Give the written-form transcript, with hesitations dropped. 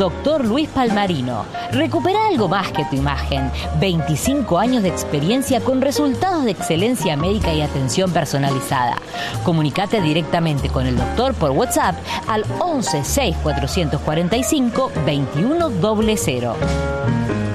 Dr. Luis Palmarino. Recupera algo más que tu imagen. 25 años de experiencia con resultados de excelencia médica y atención personalizada. Comunicate directamente con el doctor por WhatsApp al 11 6 445 2100.